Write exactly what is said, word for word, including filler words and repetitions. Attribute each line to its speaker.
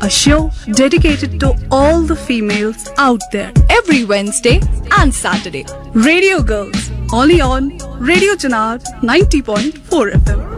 Speaker 1: a show dedicated to all the females out there.
Speaker 2: Every Wednesday and Saturday.
Speaker 1: Radio Girls, only on Radio Chennar ninety point four F M.